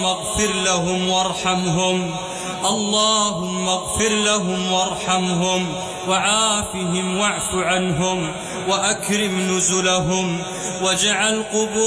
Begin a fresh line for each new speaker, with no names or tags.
اغفر لهم وارحمهم، اللهم اغفر لهم وارحمهم وعافهم واعف عنهم وأكرم نزلهم، واجعل قبور